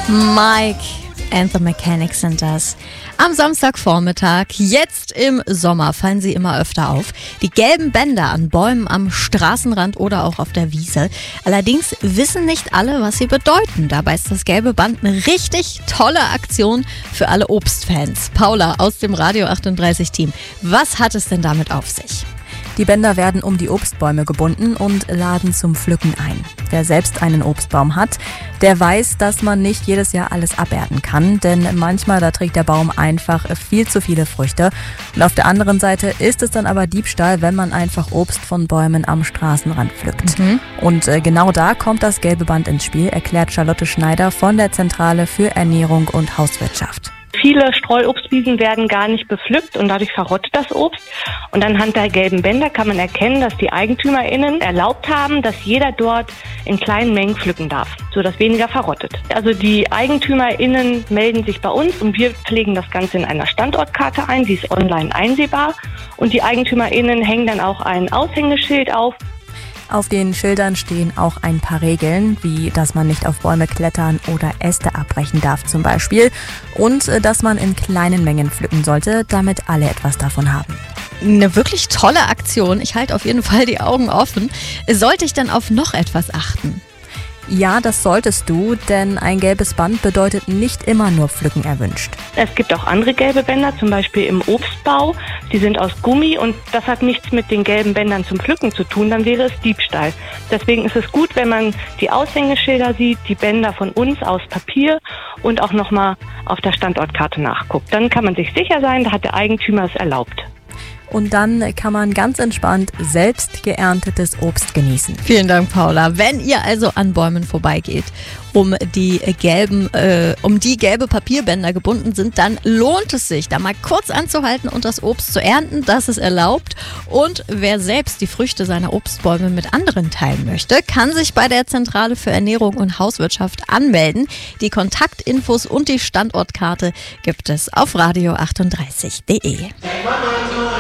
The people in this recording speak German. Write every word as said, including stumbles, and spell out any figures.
Mike and the Mechanics sind das. Am Samstagvormittag, jetzt im Sommer, fallen sie immer öfter auf. Die gelben Bänder an Bäumen am Straßenrand oder auch auf der Wiese. Allerdings wissen nicht alle, was sie bedeuten. Dabei ist das gelbe Band eine richtig tolle Aktion für alle Obstfans. Paula aus dem Radio achtunddreißig Team. Was hat es denn damit auf sich? Die Bänder werden um die Obstbäume gebunden und laden zum Pflücken ein. Wer selbst einen Obstbaum hat, der weiß, dass man nicht jedes Jahr alles abernten kann, denn manchmal da trägt der Baum einfach viel zu viele Früchte. Und auf der anderen Seite ist es dann aber Diebstahl, wenn man einfach Obst von Bäumen am Straßenrand pflückt. Mhm. Und äh, genau da kommt das gelbe Band ins Spiel, erklärt Charlotte Schneider von der Zentrale für Ernährung und Hauswirtschaft. Viele Streuobstwiesen werden gar nicht bepflückt und dadurch verrottet das Obst. Und anhand der gelben Bänder kann man erkennen, dass die EigentümerInnen erlaubt haben, dass jeder dort in kleinen Mengen pflücken darf, sodass weniger verrottet. Also die EigentümerInnen melden sich bei uns und wir pflegen das Ganze in einer Standortkarte ein, die ist online einsehbar. Und die EigentümerInnen hängen dann auch ein Aushängeschild auf. Auf den Schildern stehen auch ein paar Regeln, wie dass man nicht auf Bäume klettern oder Äste abbrechen darf zum Beispiel und dass man in kleinen Mengen pflücken sollte, damit alle etwas davon haben. Eine wirklich tolle Aktion. Ich halte auf jeden Fall die Augen offen. Sollte ich dann auf noch etwas achten? Ja, das solltest du, denn ein gelbes Band bedeutet nicht immer nur Pflücken erwünscht. Es gibt auch andere gelbe Bänder, zum Beispiel im Obstbau. Die sind aus Gummi und das hat nichts mit den gelben Bändern zum Pflücken zu tun, dann wäre es Diebstahl. Deswegen ist es gut, wenn man die Aushängeschilder sieht, die Bänder von uns aus Papier und auch nochmal auf der Standortkarte nachguckt. Dann kann man sich sicher sein, da hat der Eigentümer es erlaubt. Und dann kann man ganz entspannt selbst geerntetes Obst genießen. Vielen Dank, Paula. Wenn ihr also an Bäumen vorbeigeht, um die gelben, äh, um die gelbe Papierbänder gebunden sind, dann lohnt es sich, da mal kurz anzuhalten und das Obst zu ernten. Das ist erlaubt. Und wer selbst die Früchte seiner Obstbäume mit anderen teilen möchte, kann sich bei der Zentrale für Ernährung und Hauswirtschaft anmelden. Die Kontaktinfos und die Standortkarte gibt es auf radio achtunddreißig punkt de.